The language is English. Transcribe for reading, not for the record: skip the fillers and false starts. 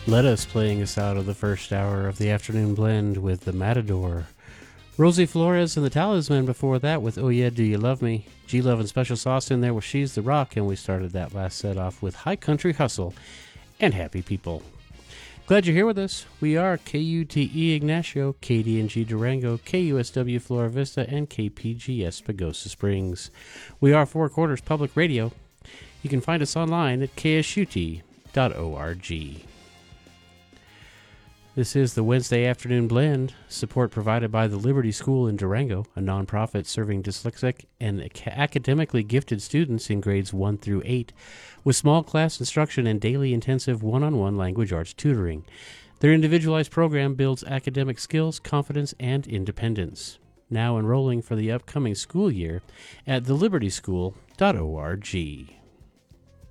Let Us playing us out of the first hour of the afternoon blend with The Matador. Rosie Flores and the Talisman before that with Oh Yeah, Do You Love Me? G-Love and Special Sauce in there with She's the Rock, and we started that last set off with High Country Hustle and Happy People. Glad you're here with us. We are KUTE Ignacio, KDNG Durango, KUSW Flora Vista, and KPGS Pagosa Springs. We are Four Quarters Public Radio. You can find us online at ksut.org. This is the Wednesday Afternoon Blend, support provided by the Liberty School in Durango, a nonprofit serving dyslexic and academically gifted students in grades 1 through 8, with small class instruction and daily intensive one-on-one language arts tutoring. Their individualized program builds academic skills, confidence, and independence. Now enrolling for the upcoming school year at thelibertyschool.org.